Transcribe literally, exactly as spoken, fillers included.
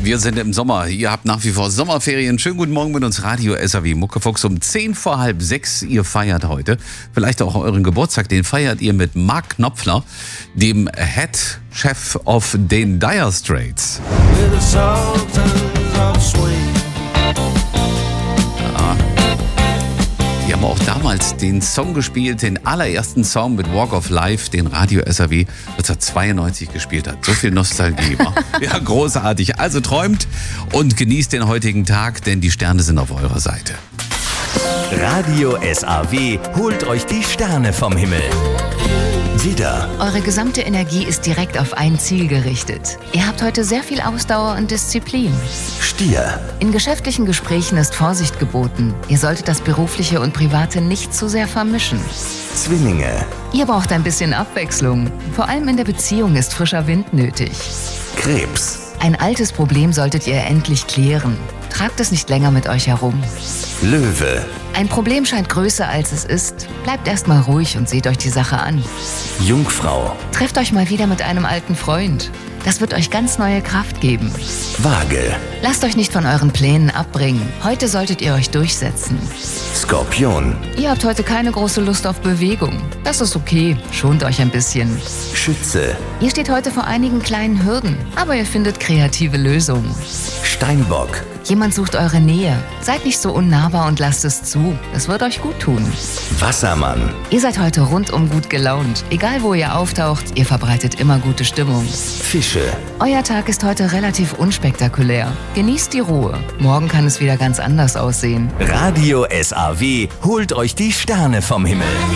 Wir sind im Sommer. Ihr habt nach wie vor Sommerferien. Schönen guten Morgen mit uns Radio S A W Muckefuchs um zehn vor halb sechs. Ihr feiert heute vielleicht auch euren Geburtstag. Den feiert ihr mit Mark Knopfler, dem Head Chef of den Dire Straits. Die haben auch damals den Song gespielt, den allerersten Song mit Walk of Life, den Radio S A W neunzehnhundertzweiundneunzig gespielt hat. So viel Nostalgie. Ja, großartig. Also träumt und genießt den heutigen Tag, denn die Sterne sind auf eurer Seite. Radio S A W holt euch die Sterne vom Himmel. Widder, Eure gesamte Energie ist direkt auf ein Ziel gerichtet. Ihr habt heute sehr viel Ausdauer und Disziplin. Stier, In geschäftlichen Gesprächen ist Vorsicht geboten. Ihr solltet das Berufliche und Private nicht zu sehr vermischen. Zwillinge, Ihr braucht ein bisschen Abwechslung. Vor allem in der Beziehung ist frischer Wind nötig. Krebs, Ein altes Problem solltet ihr endlich klären. Tragt es nicht länger mit euch herum. Löwe, Ein Problem scheint größer als es ist. Bleibt erstmal ruhig und seht euch die Sache an. Jungfrau, Trefft euch mal wieder mit einem alten Freund. Das wird euch ganz neue Kraft geben. Waage, Lasst euch nicht von euren Plänen abbringen. Heute solltet ihr euch durchsetzen. Skorpion, Ihr habt heute keine große Lust auf Bewegung. Das ist okay. Schont euch ein bisschen. Schütze, Ihr steht heute vor einigen kleinen Hürden, aber ihr findet kreative Lösungen. Steinbock, Jemand sucht eure Nähe. Seid nicht so unnahbar und lasst es zu. Es wird euch gut tun. Wassermann, Ihr seid heute rundum gut gelaunt. Egal wo ihr auftaucht, ihr verbreitet immer gute Stimmung. Fische, Euer Tag ist heute relativ unspektakulär. Genießt die Ruhe. Morgen kann es wieder ganz anders aussehen. Radio S A W holt euch die Sterne vom Himmel.